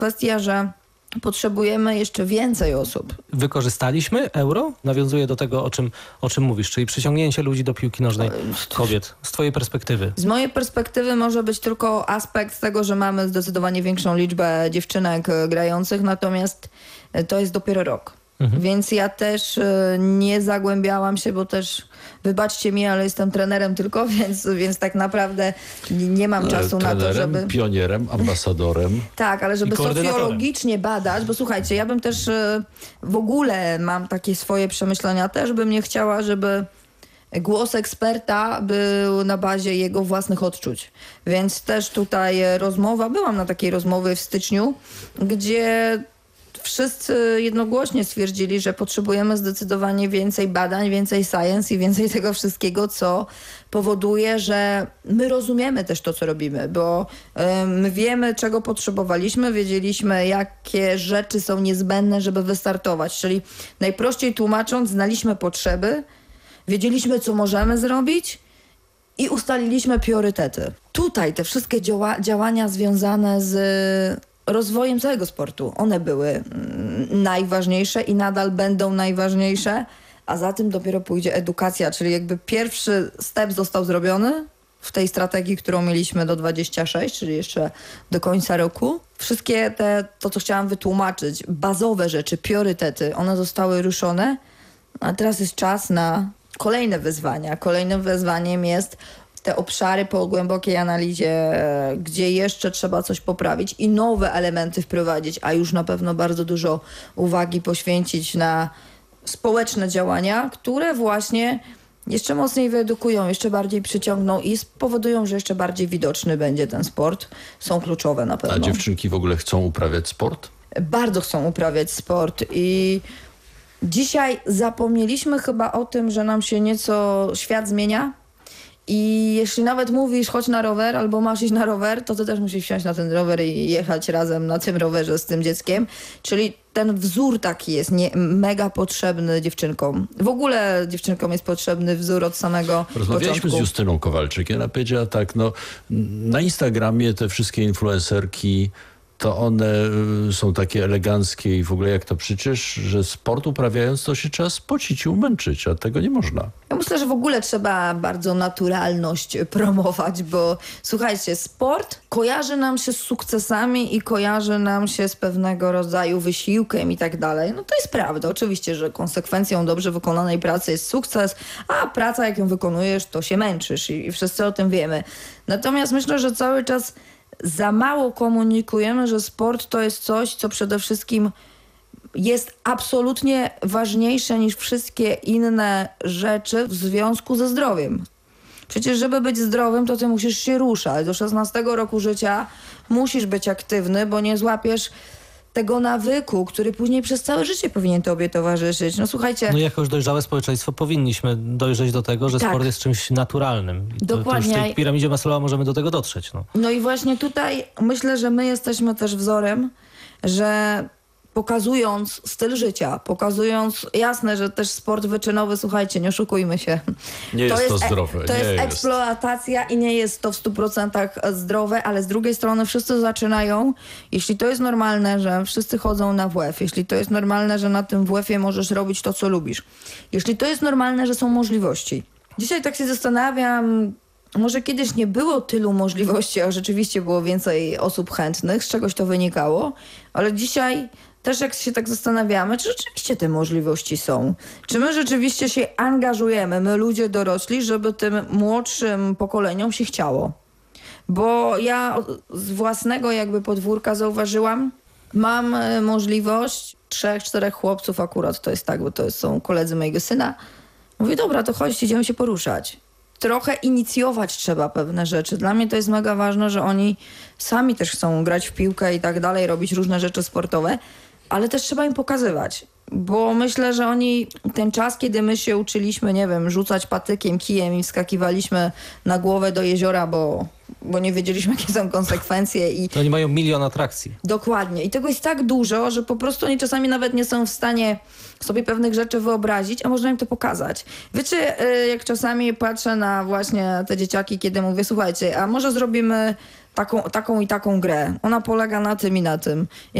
kwestia, że potrzebujemy jeszcze więcej osób. Wykorzystaliśmy euro? Nawiązuje do tego, o czym mówisz, czyli przyciągnięcie ludzi do piłki nożnej kobiet. Z twojej perspektywy. Z mojej perspektywy może być tylko aspekt tego, że mamy zdecydowanie większą liczbę dziewczynek grających, natomiast to jest dopiero rok. Więc ja też nie zagłębiałam się, bo też, wybaczcie mi, ale jestem trenerem tylko, więc tak naprawdę nie mam czasu na to, żeby... pionierem, ambasadorem. Tak, ale żeby socjologicznie badać, bo słuchajcie, ja bym też w ogóle mam takie swoje przemyślenia, też bym nie chciała, żeby głos eksperta był na bazie jego własnych odczuć. Więc też tutaj byłam na takiej rozmowie w styczniu, gdzie wszyscy jednogłośnie stwierdzili, że potrzebujemy zdecydowanie więcej badań, więcej science i więcej tego wszystkiego, co powoduje, że my rozumiemy też to, co robimy, bo my wiemy, czego potrzebowaliśmy, wiedzieliśmy, jakie rzeczy są niezbędne, żeby wystartować. Czyli najprościej tłumacząc, znaliśmy potrzeby, wiedzieliśmy, co możemy zrobić i ustaliliśmy priorytety. Tutaj te wszystkie działania związane z rozwojem całego sportu. One były najważniejsze i nadal będą najważniejsze, a za tym dopiero pójdzie edukacja, czyli jakby pierwszy step został zrobiony w tej strategii, którą mieliśmy do 26, czyli jeszcze do końca roku. Wszystkie to, co chciałam wytłumaczyć, bazowe rzeczy, priorytety, one zostały ruszone, a teraz jest czas na kolejne wyzwania. Kolejnym wyzwaniem jest te obszary po głębokiej analizie, gdzie jeszcze trzeba coś poprawić i nowe elementy wprowadzić, a już na pewno bardzo dużo uwagi poświęcić na społeczne działania, które właśnie jeszcze mocniej wyedukują, jeszcze bardziej przyciągną i spowodują, że jeszcze bardziej widoczny będzie ten sport. Są kluczowe na pewno. A dziewczynki w ogóle chcą uprawiać sport? Bardzo chcą uprawiać sport i dzisiaj zapomnieliśmy chyba o tym, że nam się nieco świat zmienia. I jeśli nawet mówisz, chodź na rower albo masz iść na rower, to ty też musisz wsiąść na ten rower i jechać razem na tym rowerze z tym dzieckiem. Czyli ten wzór taki jest mega potrzebny dziewczynkom. W ogóle dziewczynkom jest potrzebny wzór od samego Rozmawialiśmy początku. z Justyną Kowalczyk. Ona powiedziała tak, na Instagramie te wszystkie influencerki, to one są takie eleganckie i w ogóle jak to przecież, że sport uprawiając to się trzeba spocić i umęczyć, a tego nie można. Ja myślę, że w ogóle trzeba bardzo naturalność promować, bo słuchajcie, sport kojarzy nam się z sukcesami i kojarzy nam się z pewnego rodzaju wysiłkiem i tak dalej. No to jest prawda, oczywiście, że konsekwencją dobrze wykonanej pracy jest sukces, a praca jak ją wykonujesz, to się męczysz i wszyscy o tym wiemy. Natomiast myślę, że cały czas za mało komunikujemy, że sport to jest coś, co przede wszystkim jest absolutnie ważniejsze niż wszystkie inne rzeczy w związku ze zdrowiem. Przecież żeby być zdrowym, to ty musisz się ruszać. Do 16 roku życia musisz być aktywny, bo nie złapiesz tego nawyku, który później przez całe życie powinien tobie towarzyszyć. No słuchajcie... No jako już dojrzałe społeczeństwo powinniśmy dojrzeć do tego, że sport jest czymś naturalnym. Dokładnie. To już w tej piramidzie Maslowa możemy do tego dotrzeć. No i właśnie tutaj myślę, że my jesteśmy też wzorem, że pokazując styl życia, pokazując, jasne, że też sport wyczynowy, słuchajcie, nie oszukujmy się. Nie jest to zdrowe. To jest eksploatacja i nie jest to w 100% zdrowe, ale z drugiej strony wszyscy zaczynają, jeśli to jest normalne, że wszyscy chodzą na WF, jeśli to jest normalne, że na tym WF-ie możesz robić to, co lubisz, jeśli to jest normalne, że są możliwości. Dzisiaj tak się zastanawiam, może kiedyś nie było tylu możliwości, a rzeczywiście było więcej osób chętnych, z czegoś to wynikało, ale dzisiaj też jak się tak zastanawiamy, czy rzeczywiście te możliwości są. Czy my rzeczywiście się angażujemy, my ludzie dorośli, żeby tym młodszym pokoleniom się chciało. Bo ja z własnego jakby podwórka zauważyłam, mam możliwość 3-4 chłopców akurat, to jest tak, bo to są koledzy mojego syna. Mówię, dobra, to chodź, idziemy się poruszać. Trochę inicjować trzeba pewne rzeczy. Dla mnie to jest mega ważne, że oni sami też chcą grać w piłkę i tak dalej, robić różne rzeczy sportowe, ale też trzeba im pokazywać. Bo myślę, że oni ten czas, kiedy my się uczyliśmy, nie wiem, rzucać patykiem, kijem i wskakiwaliśmy na głowę do jeziora, bo nie wiedzieliśmy, jakie są konsekwencje. I to oni mają 1 milion atrakcji. Dokładnie. I tego jest tak dużo, że po prostu oni czasami nawet nie są w stanie sobie pewnych rzeczy wyobrazić, a można im to pokazać. Wiecie, jak czasami patrzę na właśnie te dzieciaki, kiedy mówię, słuchajcie, a może zrobimy taką i taką grę. Ona polega na tym i na tym.